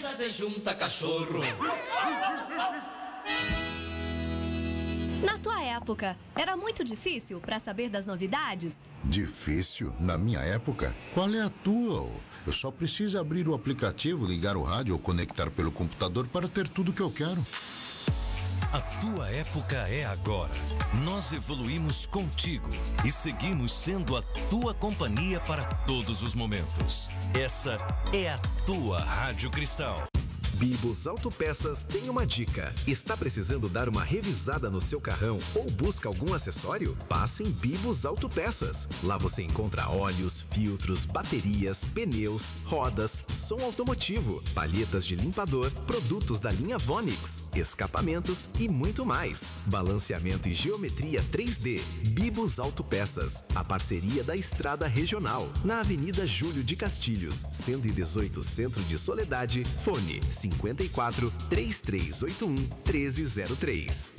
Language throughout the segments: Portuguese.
pedra de junta cachorro. Na tua época, era muito difícil para saber das novidades? Difícil? Na minha época? Qual é a tua? Eu só preciso abrir o aplicativo, ligar o rádio ou conectar pelo computador para ter tudo que eu quero. A tua época é agora. Nós evoluímos contigo e seguimos sendo a tua companhia para todos os momentos. Essa é a tua Rádio Cristal. Bibos Autopeças tem uma dica. Está precisando dar uma revisada no seu carrão ou busca algum acessório? Passe em Bibos Autopeças. Lá você encontra óleos, filtros, baterias, pneus, rodas, som automotivo, palhetas de limpador, produtos da linha Vonix, escapamentos e muito mais. Balanceamento e geometria 3D. Bibos Autopeças. A parceria da Estrada Regional. Na Avenida Júlio de Castilhos, 118, Centro de Soledade. Fone 54 3381 1303.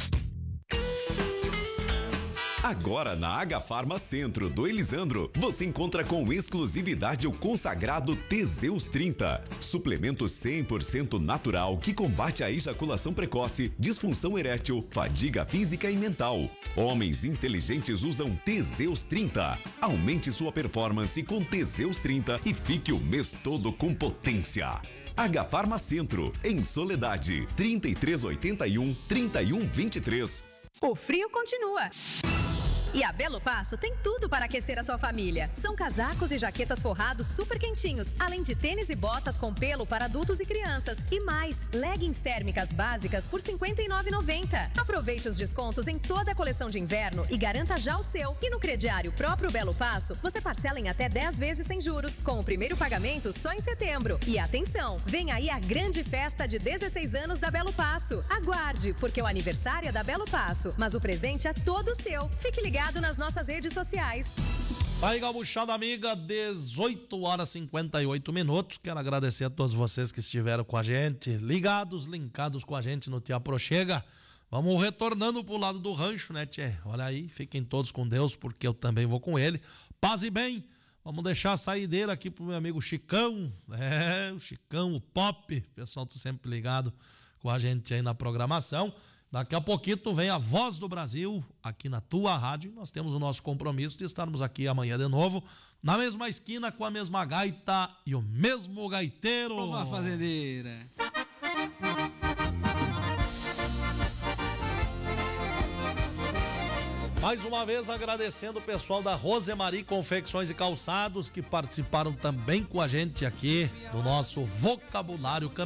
Agora na Agafarma Centro do Elisandro, você encontra com exclusividade o consagrado Teseus 30. Suplemento 100% natural que combate a ejaculação precoce, disfunção erétil, fadiga física e mental. Homens inteligentes usam Teseus 30. Aumente sua performance com Teseus 30 e fique o mês todo com potência. Agafarma Centro, em Soledade, 3381-3123. O frio continua. E a Belo Passo tem tudo para aquecer a sua família. São casacos e jaquetas forrados super quentinhos, além de tênis e botas com pelo para adultos e crianças. E mais, leggings térmicas básicas por R$ 59,90. Aproveite os descontos em toda a coleção de inverno e garanta já o seu. E no crediário próprio Belo Passo, você parcela em até 10 vezes sem juros, com o primeiro pagamento só em setembro. E atenção, vem aí a grande festa de 16 anos da Belo Passo. Aguarde, porque o aniversário é da Belo Passo, mas o presente é todo seu. Fique ligado nas nossas redes sociais. Aí, gauchada amiga, 18 horas e 58 minutos. Quero agradecer a todos vocês que estiveram com a gente, ligados, linkados com a gente no Te Aproxega. Vamos retornando pro lado do rancho, né, tchê? Olha aí, fiquem todos com Deus, porque eu também vou com ele. Paz e bem. Vamos deixar a saideira aqui pro meu amigo Chicão. O Chicão, o Pop. O pessoal tá sempre ligado com a gente aí na programação. Daqui a pouquinho vem a Voz do Brasil aqui na tua rádio. Nós temos o nosso compromisso de estarmos aqui amanhã de novo, na mesma esquina, com a mesma gaita e o mesmo gaiteiro. Oba, fazendeira. Mais uma vez agradecendo o pessoal da Rosemarie Confecções e Calçados que participaram também com a gente aqui do nosso vocabulário